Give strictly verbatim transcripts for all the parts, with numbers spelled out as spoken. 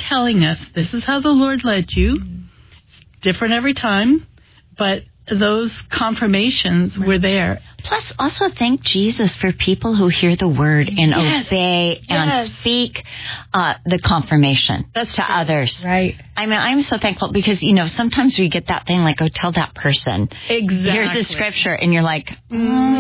telling us this is how the Lord led you. It's different every time, but those confirmations were there. Plus, also thank Jesus for people who hear the word and yes. obey and yes. speak uh, the confirmation That's to true. others. Right. I mean, I'm so thankful because, you know, sometimes we get that thing like, oh, tell that person. Exactly. Here's the scripture, and you're like, mm,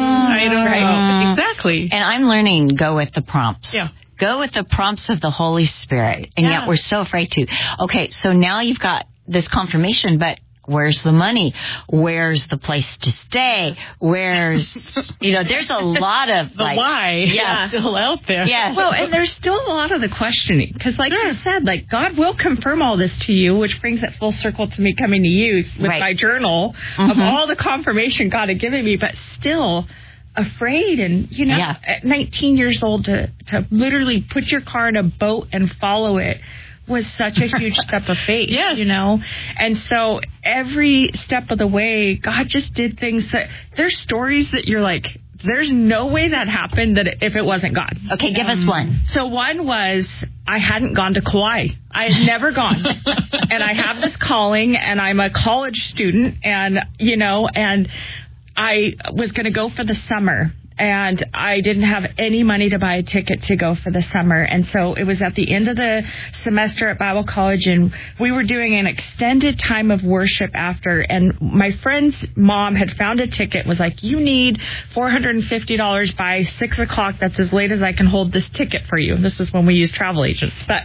I don't know. Exactly. And I'm learning go with the prompts. Yeah. Go with the prompts of the Holy Spirit. And Yeah. yet we're so afraid to. Okay, so now you've got this confirmation, but where's the money? Where's the place to stay? Where's, you know, there's a lot of the like, why yeah. is still out there. Yes. Well, and there's still a lot of the questioning because, like you said, like God will confirm all this to you, which brings it full circle to me coming to you with Right. my journal Mm-hmm. of all the confirmation God had given me, but still afraid. And, you know, Yeah. at nineteen years old to, to literally put your car in a boat and follow it was such a huge step of faith, Yes. you know? And so every step of the way, God just did things that, there's stories that you're like, there's no way that happened that if it wasn't God. Okay, give us one. So one was, I hadn't gone to Kauai. I had never gone. And I have this calling, and I'm a college student, and, you know, and I was going to go for the summer. And I didn't have any money to buy a ticket to go for the summer. And so it was at the end of the semester at Bible College, and we were doing an extended time of worship after. And my friend's mom had found a ticket, was like, you need four hundred fifty dollars by six o'clock. That's as late as I can hold this ticket for you. This was when we used travel agents. But,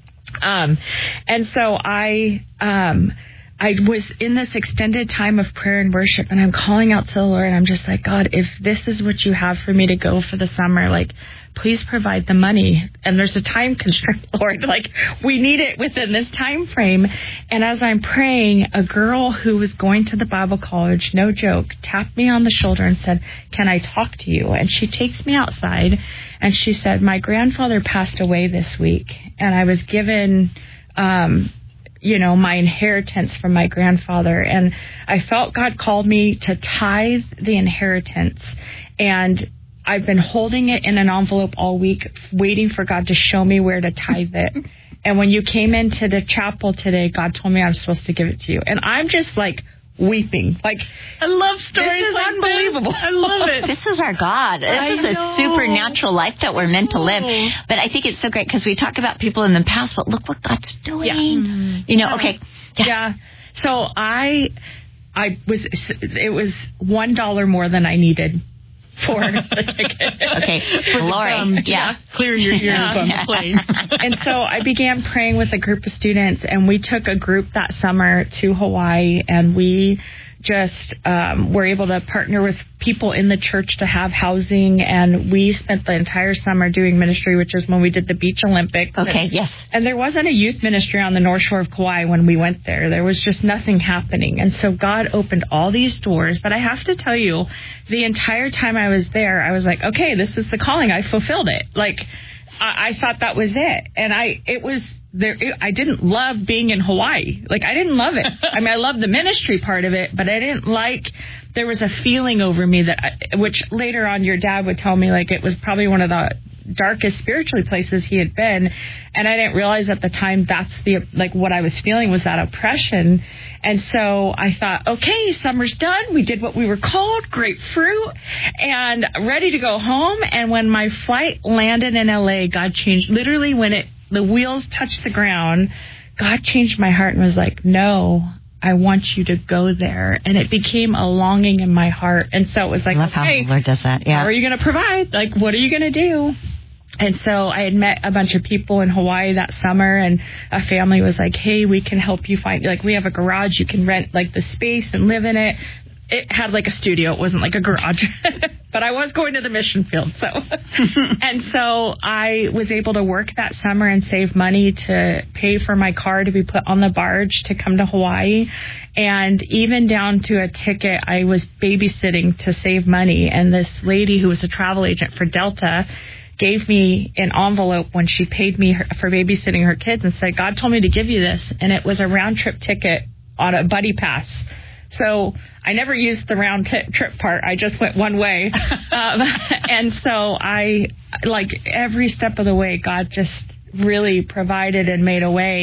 um, and so I, um, I was in this extended time of prayer and worship, and I'm calling out to the Lord, and I'm just like, God, if this is what you have for me to go for the summer, like, please provide the money. And there's a time constraint, Lord, like, we need it within this time frame. And as I'm praying, a girl who was going to the Bible college, no joke, tapped me on the shoulder and said, can I talk to you? And she takes me outside, and she said, my grandfather passed away this week, and I was given um you know, my inheritance from my grandfather. And I felt God called me to tithe the inheritance. And I've been holding it in an envelope all week, waiting for God to show me where to tithe it. And when you came into the chapel today, God told me I'm supposed to give it to you. And I'm just like weeping. Like, I love stories. This is like unbelievable. This. I love it. This is our God. This I is a know. supernatural life that we're meant to live. But I think it's so great because we talk about people in the past, but look what God's doing. Yeah. Mm-hmm. You know, yeah. okay. Yeah. yeah. So I, I was, it was one dollar more than I needed for the ticket. Okay. Glory. Um, yeah. Clear your ears Yeah. on the plane. And so I began praying with a group of students, and we took a group that summer to Hawaii, and we just um, were able to partner with people in the church to have housing, and we spent the entire summer doing ministry, which is when we did the Beach Olympics. Okay, and, yes. And there wasn't a youth ministry on the North Shore of Kauai when we went there. There was just nothing happening. And so God opened all these doors. But I have to tell you, the entire time I was there, I was like, okay, this is the calling. I fulfilled it. Like, I, I thought that was it. And I, it was... There, I didn't love being in Hawaii. Like, I didn't love it. I mean, I loved the ministry part of it, but I didn't like, there was a feeling over me that, I, which later on your dad would tell me, like, it was probably one of the darkest spiritually places he had been. And I didn't realize at the time that's the, like, what I was feeling was that oppression. And so I thought, okay, summer's done. We did what we were called, great fruit, and ready to go home. And when my flight landed in L A, God changed, literally when it, the wheels touched the ground, God changed my heart and was like, no, I want you to go there. And it became a longing in my heart. And so it was like, I love okay, how the Lord does that. Yeah. how are you going to provide? Like, what are you going to do? And so I had met a bunch of people in Hawaii that summer, and a family was like, hey, we can help you find, like, we have a garage. You can rent, like, the space and live in it. It had, like, a studio. It wasn't like a garage. But I was going to the mission field. So, and so I was able to work that summer and save money to pay for my car to be put on the barge to come to Hawaii. And even down to a ticket, I was babysitting to save money. And this lady who was a travel agent for Delta gave me an envelope when she paid me her, for babysitting her kids and said, God told me to give you this. And it was a round trip ticket on a buddy pass. So I never used the round t- trip part. I just went one way. um, and so I, like, every step of the way, God just really provided and made a way.